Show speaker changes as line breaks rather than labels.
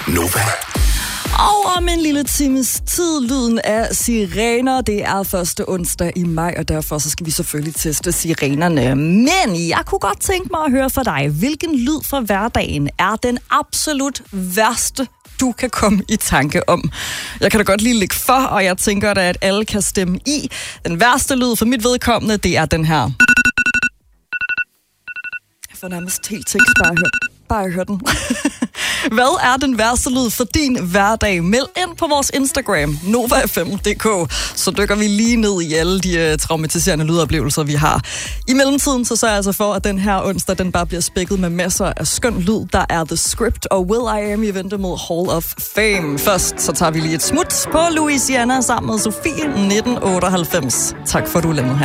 Nova.
Og om en lille times tid, lyden af sirener. Det er første onsdag i maj, og derfor så skal vi selvfølgelig teste sirenerne. Men jeg kunne godt tænke mig at høre fra dig, hvilken lyd fra hverdagen er den absolut værste, du kan komme i tanke om. Jeg kan da godt lige lægge for, og jeg tænker da, at alle kan stemme i. Den værste lyd for mit vedkommende, det er den her. Jeg får nærmest helt tekst bare hør den. Hvad er den værste lyd for din hverdag? Meld ind på vores Instagram, novafm.dk, så dykker vi lige ned i alle de traumatiserende lydoplevelser, vi har. I mellemtiden så sørger jeg altså for, at den her onsdag, den bare bliver spækket med masser af skøn lyd. Der er The Script og Will I Am i vente mod Hall of Fame. Først så tager vi lige et smut på Louisiana sammen med Sofie 1998. Tak for, at du er med her.